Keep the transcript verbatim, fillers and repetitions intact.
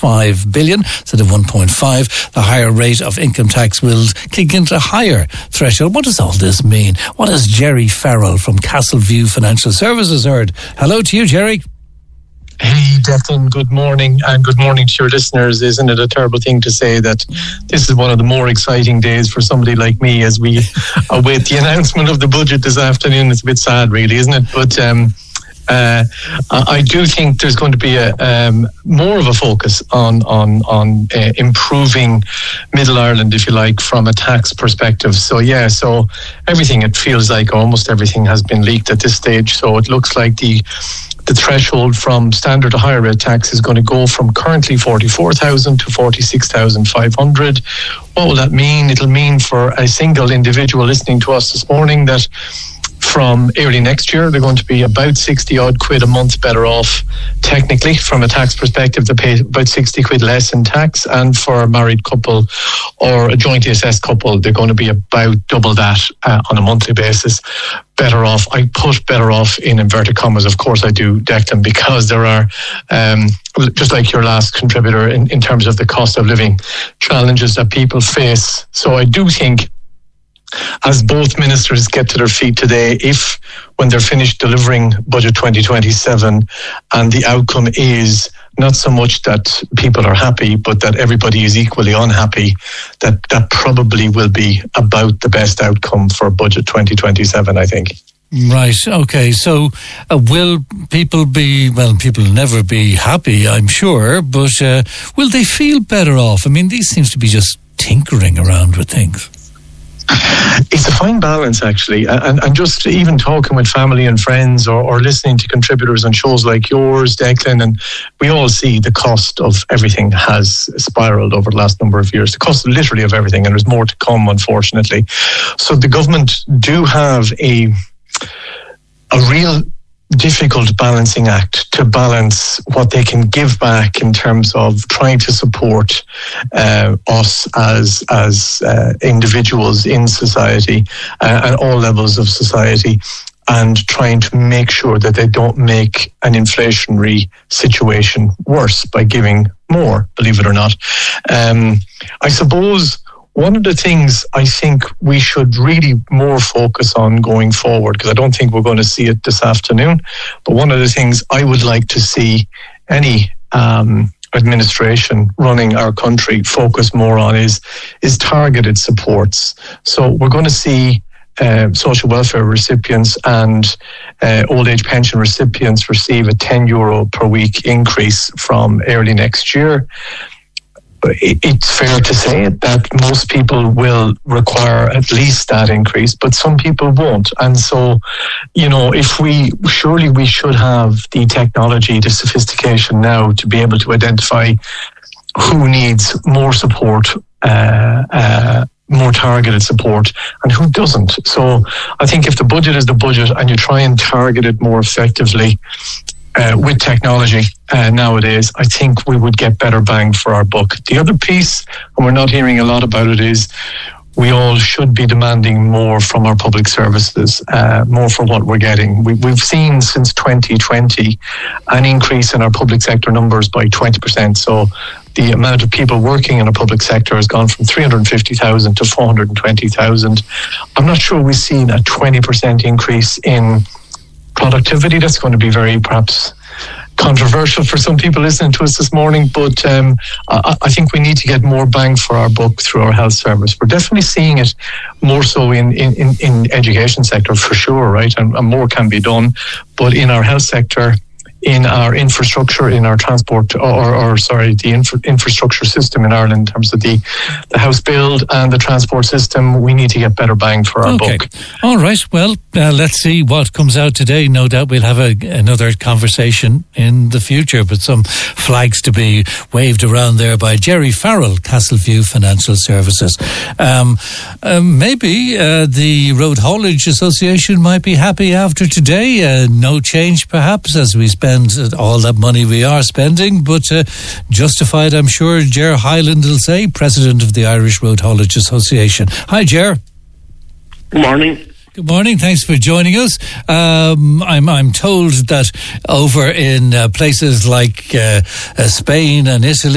five billion instead of one point five. The higher rate of income tax will kick into a higher threshold. What does all this mean? What has Jerry Farrell from Castleview Financial Services heard? Hello to you, Jerry. Hey, Declan, good morning, and good morning to your listeners. Isn't it a terrible thing to say that this is one of the more exciting days for somebody like me as we await the announcement of the budget this afternoon? It's a bit sad, really, isn't it? But um, uh, I do think there's going to be a um, more of a focus on on on uh, improving Middle Ireland, if you like, from a tax perspective. So yeah, so everything, it feels like almost everything has been leaked at this stage. So it looks like the The threshold from standard to higher rate tax is going to go from currently forty-four thousand to forty-six thousand five hundred. What will that mean? It'll mean for a single individual listening to us this morning that from early next year, they're going to be about sixty odd quid a month better off, technically, from a tax perspective. They pay about sixty quid less in tax. And for a married couple or a jointly assessed couple, they're going to be about double that uh, on a monthly basis. Better off. I put better off in inverted commas, of course I do, Declan, because there are, um, just like your last contributor, in, in terms of the cost of living challenges that people face. So I do think, as both ministers get to their feet today, if when they're finished delivering Budget twenty twenty-seven and the outcome is not so much that people are happy, but that everybody is equally unhappy, that that probably will be about the best outcome for Budget twenty twenty-seven, I think. Right, okay. So uh, will people be, well, people will never be happy, I'm sure, but uh, will they feel better off? I mean, these seems to be just tinkering around with things. It's a fine balance, actually, and, and just even talking with family and friends or, or listening to contributors on shows like yours, Declan, and we all see the cost of everything has spiraled over the last number of years, the cost literally of everything, and there's more to come, unfortunately. So the government do have a a real difficult balancing act to balance what they can give back in terms of trying to support uh, us as as uh, individuals in society uh, at all levels of society, and trying to make sure that they don't make an inflationary situation worse by giving more, believe it or not. Um, I suppose one of the things I think we should really more focus on going forward, because I don't think we're going to see it this afternoon, but one of the things I would like to see any um, administration running our country focus more on is, is targeted supports. So we're going to see uh, social welfare recipients and uh, old age pension recipients receive a ten euro per week increase from early next year. It's fair to say that most people will require at least that increase, but some people won't. And so, you know, if we, surely we should have the technology, the sophistication now to be able to identify who needs more support, uh, uh, more targeted support, and who doesn't. So I think if the budget is the budget and you try and target it more effectively, Uh, with technology uh, nowadays, I think we would get better bang for our buck. The other piece, and we're not hearing a lot about it, is we all should be demanding more from our public services, uh, more for what we're getting. We, we've seen since twenty twenty an increase in our public sector numbers by twenty percent. So the amount of people working in the public sector has gone from three hundred fifty thousand to four hundred twenty thousand. I'm not sure we've seen a twenty percent increase in productivity. That's going to be very perhaps controversial for some people listening to us this morning, but um, I, I think we need to get more bang for our buck through our health service. We're definitely seeing it more so in in, in, in education sector for sure, right? And, and more can be done, but in our health sector, in our infrastructure, in our transport, or, or sorry, the infra, infrastructure system in Ireland in terms of the, the house build and the transport system, we need to get better bang for our okay. buck. All right. Well, uh, let's see what comes out today. No doubt we'll have a, another conversation in the future, but some flags to be waved around there by Jerry Farrell, Castleview Financial Services. Um, uh, maybe uh, the Road Haulage Association might be happy after today. Uh, no change, perhaps, as we spend all that money we are spending, but uh, justified, I'm sure. Ger Hyland will say, President of the Irish Road Haulage Association. Hi, Ger. Good morning. Good morning. Thanks for joining us. Um, I'm I'm told that over in uh, places like uh, uh, Spain and Italy,